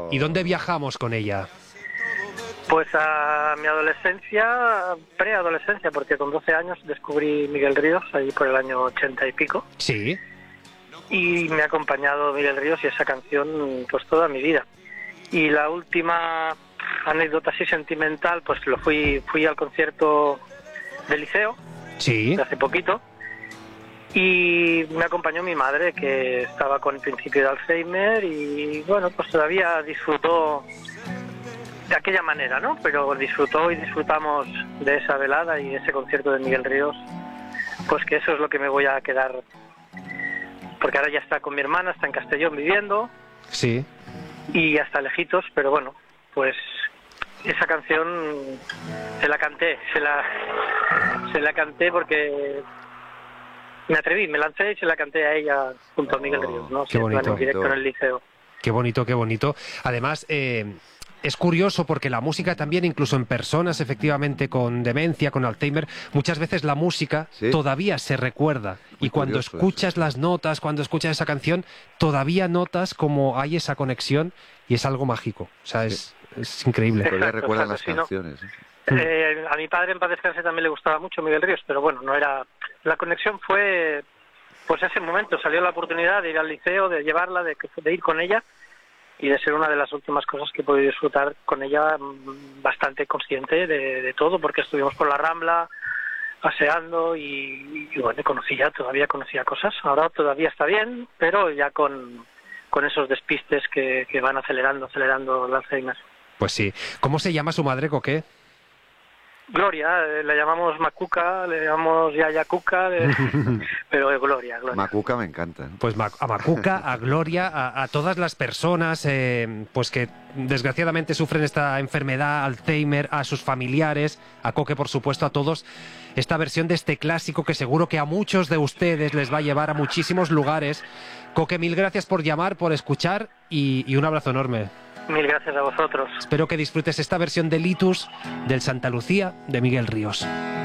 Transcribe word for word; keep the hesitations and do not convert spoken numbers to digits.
Oh. ¿Y dónde viajamos con ella? Pues a mi adolescencia, preadolescencia, porque con doce años descubrí Miguel Ríos, ahí por el año ochenta y pico. Sí. Y me ha acompañado Miguel Ríos y esa canción pues toda mi vida. Y la última anécdota así sentimental, pues lo fui fui al concierto del Liceo, Sí. de hace poquito, y me acompañó mi madre, que estaba con el principio de Alzheimer, y bueno, pues todavía disfrutó de aquella manera, ¿no? Pero disfrutó y disfrutamos de esa velada y ese concierto de Miguel Ríos, pues que eso es lo que me voy a quedar, porque ahora ya está con mi hermana, está en Castellón viviendo, Sí. y hasta lejitos, pero bueno, pues esa canción se la canté, se la se la canté porque me atreví, me lancé y se la canté a ella junto a Miguel Ríos, ¿no? Qué bonito. En directo en el Liceo. Qué bonito, qué bonito. Además, eh, es curioso porque la música también, incluso en personas efectivamente con demencia, con Alzheimer, muchas veces la música ¿Sí? todavía se recuerda. Muy Y cuando curioso escuchas eso. las notas, cuando escuchas esa canción, todavía notas como hay esa conexión y es algo mágico. O sea, es, es increíble. Todavía Exacto, recuerdan exacto, las sí, ¿no? canciones. ¿eh? Eh, a mi padre en paz descanse también le gustaba mucho Miguel Ríos, pero bueno, no era... La conexión fue, pues ese momento, salió la oportunidad de ir al liceo, de llevarla, de, de ir con ella, y de ser una de las últimas cosas que he podido disfrutar con ella, mm, bastante consciente de, de todo, porque estuvimos por la Rambla, paseando, y, y bueno, conocía, todavía conocía cosas. Ahora todavía está bien, pero ya con, con esos despistes que, que van acelerando, acelerando el Alzheimer. Pues sí. ¿Cómo se llama su madre, Coque? Gloria, eh, le llamamos Macuca, le llamamos Yaya Cuca, eh, pero eh, Gloria, Gloria. Macuca me encanta. ¿eh? Pues Ma- a Macuca, a Gloria, a, a todas las personas eh, pues que desgraciadamente sufren esta enfermedad, Alzheimer, a sus familiares, a Coque, por supuesto, a todos. Esta versión de este clásico que seguro que a muchos de ustedes les va a llevar a muchísimos lugares. Coque, mil gracias por llamar, por escuchar y, y un abrazo enorme. Mil gracias a vosotros. Espero que disfrutes esta versión de Litus del Santa Lucía de Miguel Ríos.